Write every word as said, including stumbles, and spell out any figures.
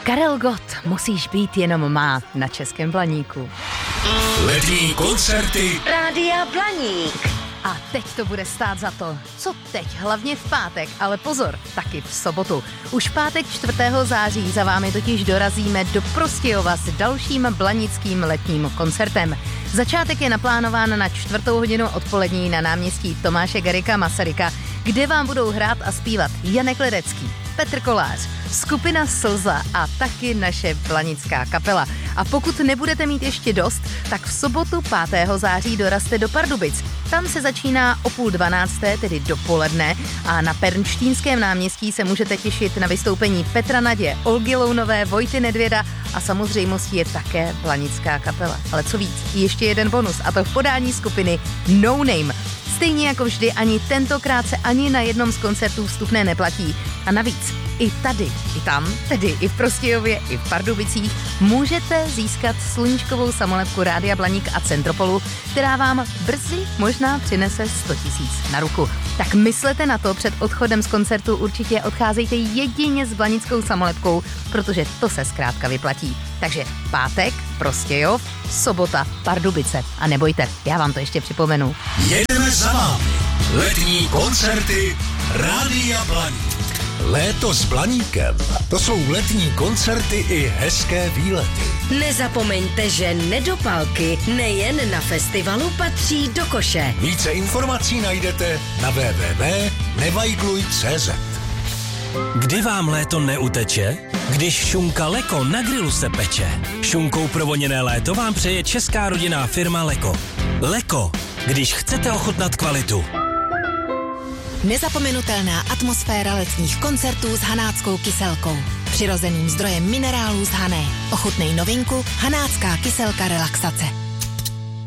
Karel Gott, musíš být jenom má na Českém Blaníku. Letní koncerty Rádia Blaník. A teď to bude stát za to. Co teď? Hlavně v pátek, ale pozor, taky v sobotu. Už v pátek čtvrtého září za vámi totiž dorazíme do Prostějova s dalším blanickým letním koncertem. Začátek je naplánován na čtvrtou hodinu odpolední na náměstí Tomáše Garrigua Masaryka, kde vám budou hrát a zpívat Janek Ledecký, Petr Kolář, skupina Slza a taky naše blanická kapela. A pokud nebudete mít ještě dost, tak v sobotu pátého září dorazte do Pardubic. Tam se začíná o půl dvanácté, tedy dopoledne, a na Pernštínském náměstí se můžete těšit na vystoupení Petra Nadě, Olgy Lounové, Vojty Nedvěda a samozřejmostí je také blanická kapela. Ale co víc, ještě jeden bonus, a to v podání skupiny No Name. Stejně jako vždy, ani tentokrát se ani na jednom z koncertů vstupné neplatí. A navíc, i tady, i tam, tedy i v Prostějově, i v Pardubicích, můžete získat sluníčkovou samolepku Rádia Blaník a Centropolu, která vám brzy možná přinese sto tisíc na ruku. Tak myslete na to, před odchodem z koncertu určitě odcházejte jedině s blanickou samolepkou, protože to se zkrátka vyplatí. Takže pátek, Prostějov, sobota, Pardubice. A nebojte, já vám to ještě připomenu. jedeme za vámi. Letní koncerty Rádia Blaník. Léto s Blaníkem. To jsou letní koncerty i hezké výlety. Nezapomeňte, že nedopalky nejen na festivalu patří do koše. Více informací najdete na w w w tečka nevajgluj tečka cé zet. Kdy vám léto neuteče? Když šunka Leko na grilu se peče. Šunkou provoněné léto vám přeje česká rodinná firma Leko. Leko, když chcete ochutnat kvalitu. Nezapomenutelná atmosféra letních koncertů s hanáckou kyselkou. Přirozeným zdrojem minerálů z Hané. Ochutnej novinku Hanácká kyselka relaxace.